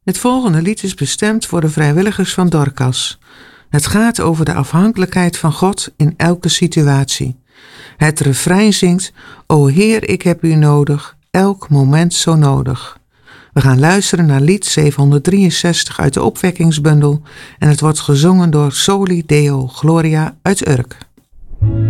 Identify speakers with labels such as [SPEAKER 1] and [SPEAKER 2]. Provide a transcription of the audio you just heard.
[SPEAKER 1] Het volgende lied is bestemd voor de vrijwilligers van Dorcas. Het gaat over de afhankelijkheid van God in elke situatie. Het refrein zingt: O Heer, ik heb u nodig, elk moment zo nodig. We gaan luisteren naar lied 763 uit de opwekkingsbundel en het wordt gezongen door Soli Deo Gloria uit Urk.